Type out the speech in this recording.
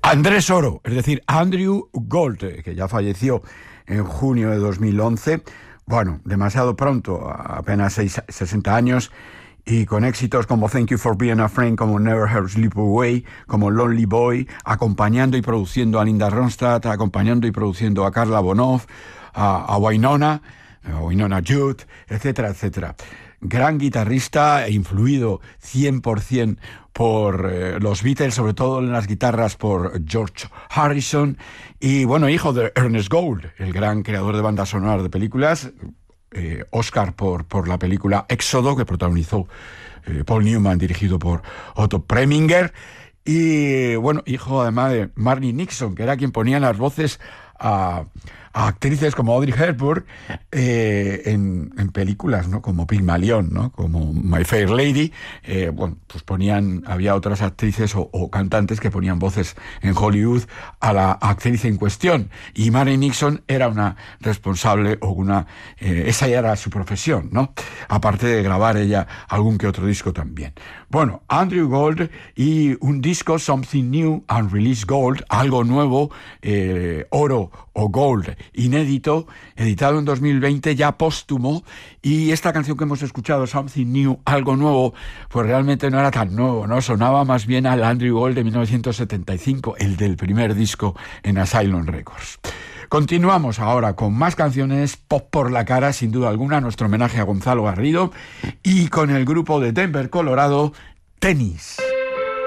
Andrés Oro, es decir, Andrew Gold, que ya falleció en junio de 2011, bueno, demasiado pronto, apenas 60 años, y con éxitos como Thank You for Being a Friend, como Never Ever Slip Away, como Lonely Boy, acompañando y produciendo a Linda Ronstadt, acompañando y produciendo a Carla Bonoff, a Wynonna Judd, etcétera, etcétera. Gran guitarrista, influido 100% por los Beatles, sobre todo en las guitarras por George Harrison, y bueno, hijo de Ernest Gold, el gran creador de bandas sonoras de películas, Oscar por la película Éxodo, que protagonizó Paul Newman, dirigido por Otto Preminger, y bueno, hijo además de Marnie Nixon, que era quien ponía las voces a actrices como Audrey Hepburn en películas, ¿no? Como Pigmalión, ¿no? Como My Fair Lady. Bueno, pues había otras actrices o cantantes que ponían voces en Hollywood a la actriz en cuestión, y Marnie Nixon era una responsable esa ya era su profesión, ¿no? Aparte de grabar ella algún que otro disco también. Bueno, Andrew Gold y un disco, Something New, Unreleased Gold, algo nuevo, oro o gold, inédito, editado en 2020, ya póstumo, y esta canción que hemos escuchado, Something New, algo nuevo, pues realmente no era tan nuevo, ¿no? Sonaba más bien al Andrew Gold de 1975, el del primer disco en Asylum Records. Continuamos ahora con más canciones pop por la cara, sin duda alguna, nuestro homenaje a Gonzalo Garrido, y con el grupo de Denver, Colorado, Tennis.